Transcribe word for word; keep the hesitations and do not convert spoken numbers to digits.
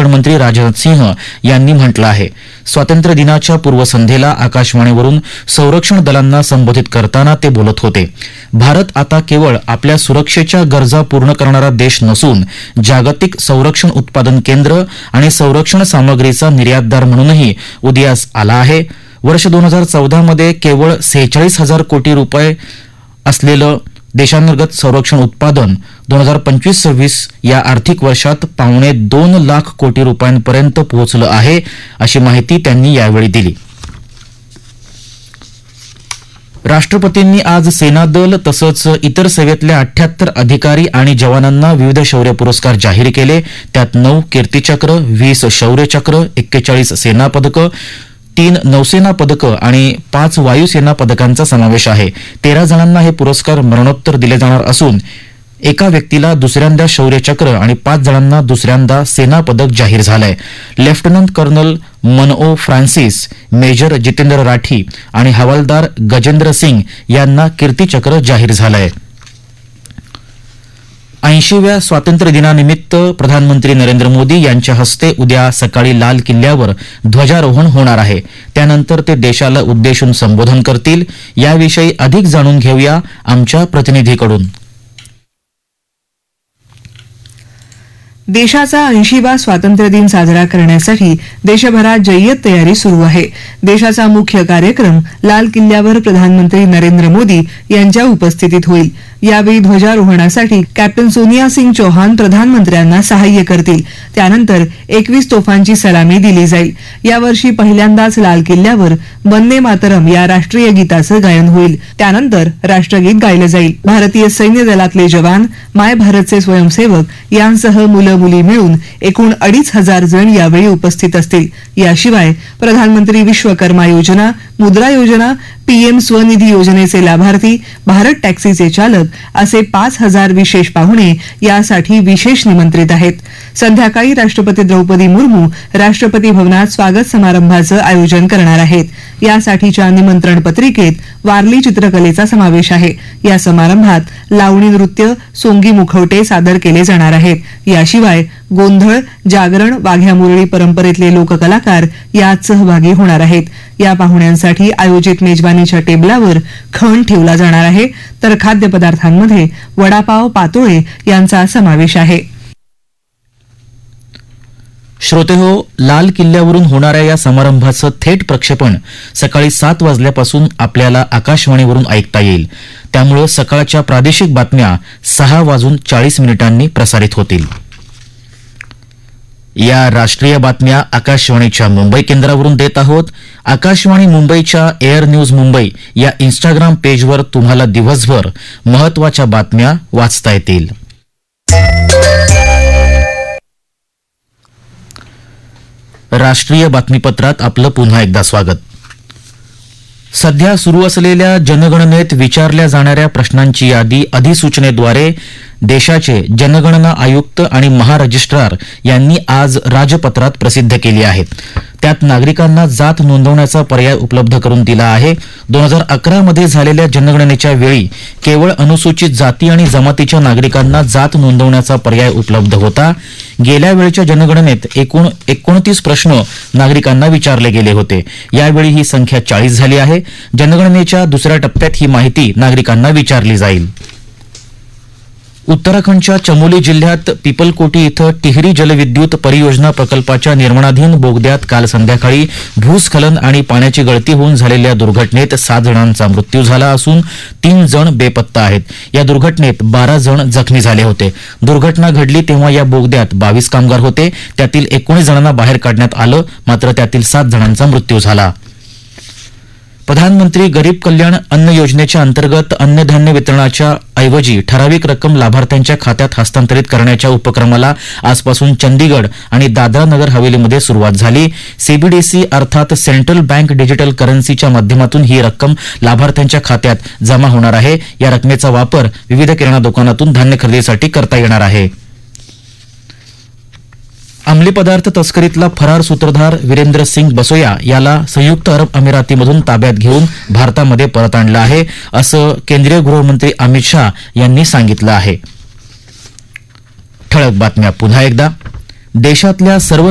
संरक्षण मंत्री राजनाथ सिंह यांनी म्हटलं आहे. स्वातंत्र्य दिनाच्या पूर्वसंध्येला आकाशवाणीवरून संरक्षण दलांना संबोधित करताना ते बोलत होते. भारत आता केवळ आपल्या सुरक्षेच्या गरजा पूर्ण करणारा देश नसून जागतिक संरक्षण उत्पादन केंद्र आणि संरक्षण सामग्रीचा निर्यातदार म्हणूनही उदयास आला आहे. वर्ष दोन हजार चौदा मध्ये केवळ सेहेचाळीस हजार कोटी रुपये असलेलं देशांतर्गत संरक्षण उत्पादन दोन हजार पंचवीस सव्वीस या आर्थिक वर्षात पावणे दोन लाख कोटी रुपयांपर्यंत पोहोचलं आहे, अशी माहिती त्यांनी यावेळी दिली. राष्ट्रपतींनी आज सेनादल तसंच इतर सेवेतल्या अठ्ठ्याहत्तर अधिकारी आणि जवानांना विविध शौर्य पुरस्कार जाहीर केले. त्यात नऊ कीर्तीचक्र, वीस शौर्यचक्र, एक्केचाळीस सेना पदकं, तीन नौसेना पदकं आणि पाच वायुसेना पदकांचा समावेश आहे. तेरा जणांना हे पुरस्कार मरणोत्तर दिले जाणार असून एका व्यक्तीला दुसऱ्यांदा शौर्यचक्र आणि पाच जणांना दुसऱ्यांदा सेना पदक जाहीर झालंय. Lieutenant colonel मनओ Francis, major Jitendra Rathi आणि हवालदार गजेंद्र सिंग यांना कीर्तीचक्र जाहीर झालंय. ऐंशीव्या स्वातंत्र्य दिनानिमित्त प्रधानमंत्री नरेंद्र मोदी यांच्या हस्ते उद्या सकाळी लाल किल्ल्यावर ध्वजारोहण होणार आहे. त्यानंतर ते देशाला उद्देशून संबोधन करतील. याविषयी अधिक जाणून घेऊया आमच्या प्रतिनिधीकडून. देशाचा ऐंशीवा स्वातंत्र्य दिन साजरा करण्यासाठी देशभरात जय्यत तयारी सुरू आहे. देशाचा मुख्य कार्यक्रम लाल किल्ल्यावर प्रधानमंत्री नरेंद्र मोदी यांच्या उपस्थितीत होईल. यावेळी ध्वजारोहणासाठी कॅप्टन सोनिया सिंग चौहान प्रधानमंत्र्यांना सहाय्य करतील. त्यानंतर एकवीस तोफांची सलामी दिली जाईल. यावर्षी पहिल्यांदाच लाल किल्ल्यावर वंदे मातरम या राष्ट्रीय गीताचं गायन होईल. त्यानंतर राष्ट्रगीत गायलं जाईल. भारतीय सैन्य दलातले जवान, माय भारतचे स्वयंसेवक यांसह मुलं मुली मिळून एकूण अडीच हजार जण यावेळी उपस्थित असतील. याशिवाय प्रधानमंत्री विश्वकर्मा योजना, मुद्रा योजना, पीएम स्वनिधी योजनेचे लाभार्थी, भारत टॅक्सीचे चालक असे पाच हजार विशेष पाहुणे यासाठी विशेष निमंत्रित आहेत. संध्याकाळी राष्ट्रपती द्रौपदी मुर्मू राष्ट्रपती भवनात स्वागत समारंभाचं आयोजन करणार आहेत. यासाठीच्या निमंत्रण पत्रिकेत वारली चित्रकलेचा समावेश आहे. या समारंभात लावणी नृत्य, सोंगी मुखवटे सादर केले जाणार आहेत. याशिवाय गोंधळ, जागरण, वाघ्या मुरळी परंपरेतले लोककलाकार यात सहभागी होणार आहेत. या पाहुण्यांसाठी आयोजित मेजवानीच्या टेबलावर खण ठेवला जाणार आहे. तर खाद्यपदार्थांमध्ये वडापाव, पातोळे यांचा समावेश आहे. श्रोतेहो, लाल किल्ल्यावरून होणाऱ्या या समारंभाचं थेट प्रक्षेपण सकाळी सात वाजल्यापासून आपल्याला आकाशवाणीवरून ऐकता येईल. त्यामुळे सकाळच्या प्रादेशिक बातम्या सहा वाजून चाळीस मिनिटांनी प्रसारित होतील. या राष्ट्रीय बातम्या आकाशवाणीच्या मुंबई केंद्रावरून देत आहोत. आकाशवाणी मुंबईच्या एअर न्यूज मुंबई या इन्स्टाग्राम पेजवर तुम्हाला दिवसभर महत्वाच्या बातम्या वाचता येतील. राष्ट्रीय बातमीपत्रात आपलं पुन्हा एकदा स्वागत. सध्या सुरू असलेल्या जनगणनेत विचारल्या जाणाऱ्या प्रश्नांची यादी अधिसूचनेद्वारे देशाचे जनगणना आयुक्त आणि महारजिस्ट्रार यांनी आज राजपत्रात प्रसिद्ध केली आहेत. त्यात नागरिकांना जात नोंदवण्याचा पर्याय उपलब्ध करून दिला आहे. दोन हजार अकरा मध्ये झालेल्या जनगणनेच्या वेळी केवळ अनुसूचित जाती आणि जमातीच्या नागरिकांना जात नोंदवण्याचा पर्याय उपलब्ध होता. गेल्या वेळच्या जनगणनेत एकूण एकोणतीस प्रश्न नागरिकांना विचारले गेले होते. यावेळी ही संख्या चाळीस झाली आहे. जनगणनेच्या दुसऱ्या टप्प्यात ही माहिती नागरिकांना विचारली जाईल. उत्तराखंडच्या चमोली जिल्ह्यात पिपलकोटी इथं टिहरी जलविद्युत परियोजना प्रकल्पाच्या निर्माणाधीन बोगद्यात काल संध्याकाळी भूस्खलन आणि पाण्याची गळती होऊन झालेल्या दुर्घटनेत सात जणांचा मृत्यू झाला असून तीन जण बेपत्ता आहेत. या दुर्घटनेत बारा जण जखमी झाले होते. दुर्घटना घडली तेव्हा या बोगद्यात बावीस कामगार होते. त्यातील एकोणीस जणांना बाहेर काढण्यात आलं, मात्र त्यातील सात जणांचा मृत्यू झाला. प्रधानमंत्री गरीब कल्याण अन्न योजनेच्या अंतर्गत अन्नधान्य वितरणाच्या ऐवजी ठराविक रक्कम लाभार्थ्यांच्या खात्यात हस्तांतरित करण्याच्या उपक्रमाला आजपासून चंदीगड आणि दादरा नगर हवेलीमध्ये सुरुवात झाली. सीबीडीसी अर्थात सेंट्रल बँक डिजिटल करन्सीच्या माध्यमातून ही रक्कम लाभार्थ्यांच्या खात्यात जमा होणार आहे. या रकमेचा वापर विविध किराणा दुकानातून धान्य खरेदीसाठी करता येणार आहे. अंमली पदार्थ तस्करीतला फरार सूत्रधार वीरेंद्र सिंग बसोया याला संयुक्त अरब अमिरातीमधून ताब्यात घेऊन भारतामध्ये परत आणलं आहे, असं केंद्रीय गृहमंत्री अमित शाह यांनी सांगितलं आहे. ठळक बातम्या पुन्हा एकदा. देशातल्या सर्व